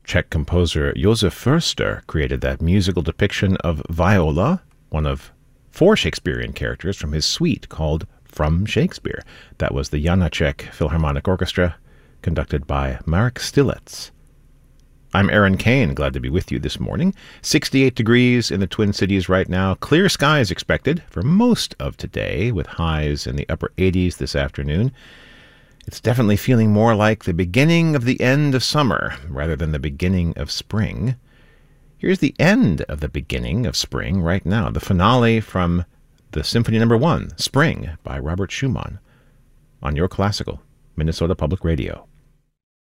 Czech composer Josef Förster created that musical depiction of Viola, one of 4 Shakespearean characters from his suite called From Shakespeare. That was the Janáček Philharmonic Orchestra, conducted by Marek Stilets. I'm Aaron Kane, glad to be with you this morning. 68 degrees in the Twin Cities right now. Clear skies expected for most of today, with highs in the upper 80s this afternoon. It's definitely feeling more like the beginning of the end of summer rather than the beginning of spring. Here's the end of the beginning of spring right now, the finale from the Symphony No. 1, Spring, by Robert Schumann, on Your Classical, Minnesota Public Radio.